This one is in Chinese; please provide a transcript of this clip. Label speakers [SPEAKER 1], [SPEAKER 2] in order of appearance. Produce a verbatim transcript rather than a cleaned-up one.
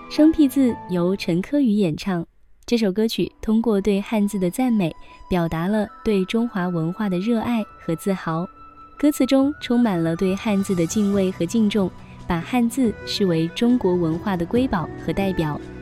[SPEAKER 1] 生僻字由陈柯宇演唱。这首歌曲通过对汉字的赞美，表达了对中华文化的热爱和自豪。歌词中充满了对汉字的敬畏和敬重，把汉字视为中国文化的瑰宝和代表。